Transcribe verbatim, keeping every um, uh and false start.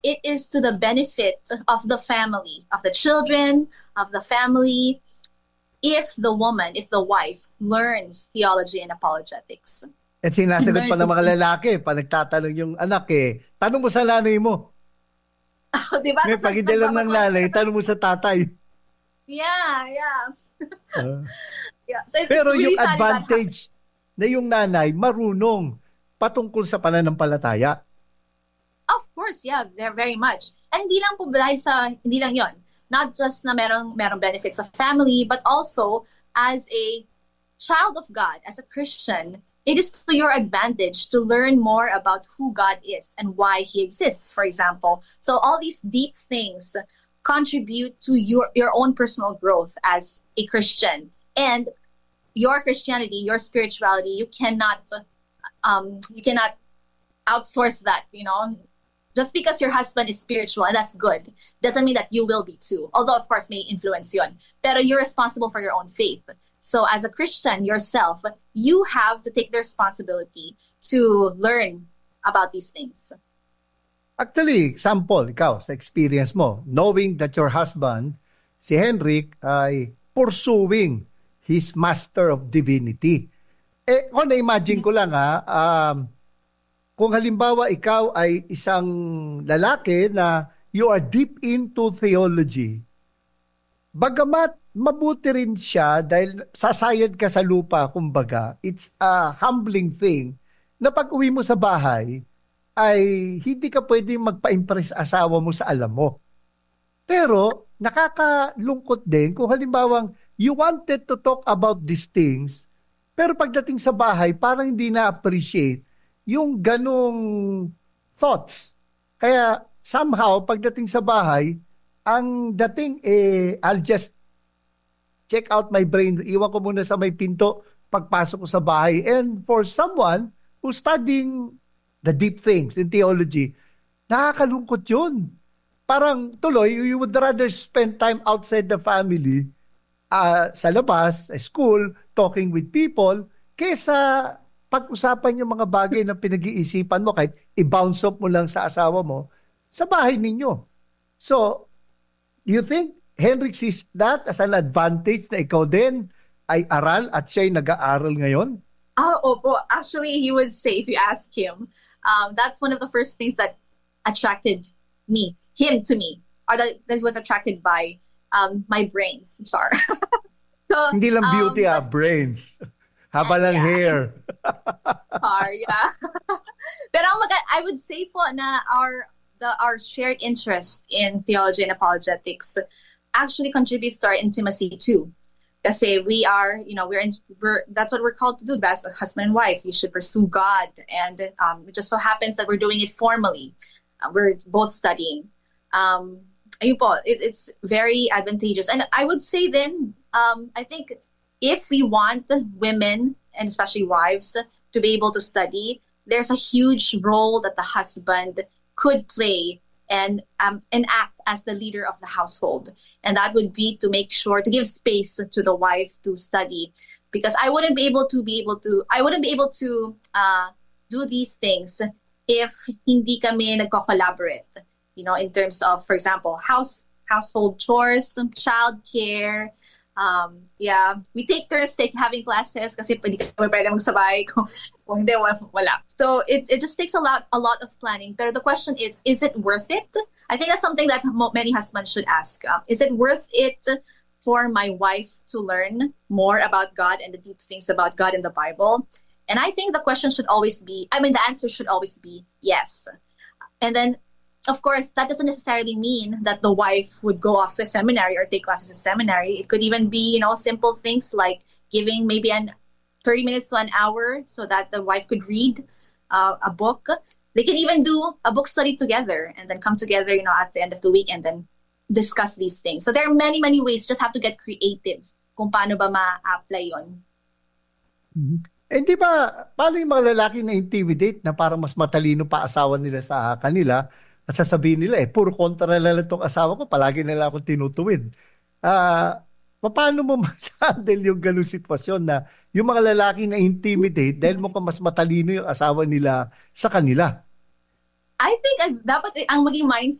it is to the benefit of the family, of the children, of the family, if the woman, if the wife learns theology and apologetics At and sinasagot pa learns, ng mga lalaki, pa nagtatanong yung anak eh, tanong mo sa nanay mo. di ba? May Tapos nag, pag lang ng nagpapakwento. nanay, tanong mo sa tatay. Yeah, yeah, Ah. yeah. So it's, it's Pero yung really sad if that happens. advantage na yung nanay marunong patungkol sa pananampalataya. Of course, yeah, they're very much. And hindi lang po dahil sa, hindi lang yon. Not just na merong, merong benefits sa family, but also as a child of God, as a Christian, it is to your advantage to learn more about who God is and why he exists, for example. So all these deep things contribute to your, your own personal growth as a Christian. And your Christianity, your spirituality, you cannot um, you cannot outsource that, you know. Just because your husband is spiritual and that's good, doesn't mean that you will be too. Although, of course, may influence yon. Pero you're responsible for your own faith. So as a Christian yourself, you have to take the responsibility to learn about these things. Actually, example, ikaw, sa experience mo, knowing that your husband, si Henrik, ay pursuing his Master of Divinity. Eh, kung na-imagine ko lang ha, um, kung halimbawa ikaw ay isang lalaki na you are deep into theology, bagamat mabuti rin siya dahil sasayad ka sa lupa, kumbaga, it's a humbling thing na pag uwi mo sa bahay, ay hindi ka pwedeng magpa-impress asawa mo sa alam mo. Pero nakakalungkot din kung halimbawang you wanted to talk about these things, pero pagdating sa bahay, parang hindi na-appreciate yung ganong thoughts. Kaya somehow, pagdating sa bahay, ang dating eh, I'll just check out my brain, iwan ko muna sa may pinto pagpasok ko sa bahay. And for someone who's studying the deep things in theology, nakakalungkot yun. Parang tuloy, you would rather spend time outside the family, uh, sa labas, sa school, talking with people, kesa pag-usapan yung mga bagay na pinag-iisipan mo kahit i-bounce off mo lang sa asawa mo sa bahay ninyo. So, do you think Henrik sees that as an advantage na ikaw din ay aral at siya'y nag-aaral ngayon? Oh, opo. Actually, he would say, if you ask him, um, that's one of the first things that attracted me, him to me, or that, that was attracted by um, my brains, Char. So, Hindi lang beauty, um, ah, brains. Haba lang yeah. hair. Char, yeah. Pero ang mag- I would say po na our the our shared interest in theology and apologetics actually contributes to our intimacy too. Kasi we are, you know, we're, in, we're that's what we're called to do as a husband and wife. You should pursue God, and um, it just so happens that we're doing it formally. Uh, we're both studying. Um, ayun po, it, it's very advantageous, and I would say then, um, I think if we want women and especially wives to be able to study, there's a huge role that the husband could play and um, enact as the leader of the household. And that would be to make sure to give space to the wife to study, because I wouldn't be able to be able to I wouldn't be able to uh, do these things if hindi kami nagko-collaborate. You know, in terms of, for example, house household chores, child care. Um, yeah, we take turns take having classes kasi hindi kami pwede magsabay kung, kung hindi, wala. So it it just takes a lot a lot of planning. But the question is, is it worth it? I think that's something that many husbands should ask. Um, is it worth it for my wife to learn more about God and the deep things about God in the Bible? And I think the question should always be, I mean, the answer should always be yes. And then, of course, that doesn't necessarily mean that the wife would go off to a seminary or take classes in seminary. It could even be, you know, simple things like giving maybe an thirty minutes to an hour so that the wife could read uh, a book. They can even do a book study together and then come together, you know, at the end of the week and then discuss these things. So there are many, many ways. Just have to get creative kung paano ba ma-apply yon. Mm-hmm. Eh di ba, paano yung mga lalaki na intimidate na parang mas matalino pa asawa nila sa kanila? At sasabihin nila, eh, puro kontra na lang itong asawa ko, palagi nila akong tinutuwid. Ah, uh, paano mo mas-handle yung ganung sitwasyon na yung mga lalaki na intimidate dahil mukhang mas matalino yung asawa nila sa kanila? I think uh, dapat ang maging mindset